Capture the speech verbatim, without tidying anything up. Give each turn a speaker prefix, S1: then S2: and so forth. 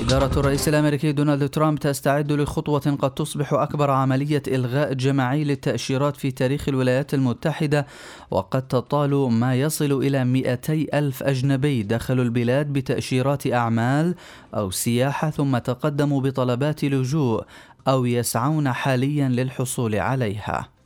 S1: إدارة الرئيس الأمريكي دونالد ترامب تستعد لخطوة قد تصبح أكبر عملية إلغاء جماعي للتأشيرات في تاريخ الولايات المتحدة، وقد تطال ما يصل إلى مئتي ألف أجنبي دخلوا البلاد بتأشيرات أعمال أو سياحة ثم تقدموا بطلبات لجوء أو يسعون حاليا للحصول عليها.